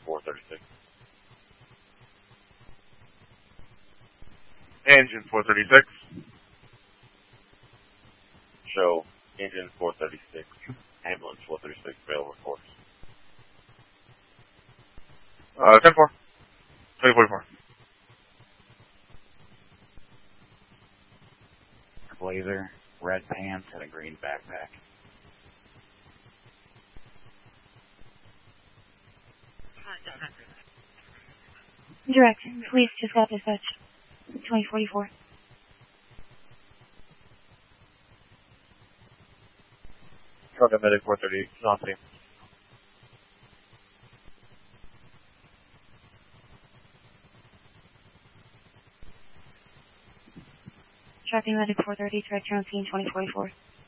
436. Engine 436. Show engine 436, ambulance 436, available reports. 10-4. 2044. Blazer, red pants, and a green backpack. Direct. Police just got dispatch. 2044. Truck and medic 438, not safe. Tracking medic 430, direct on scene 2044.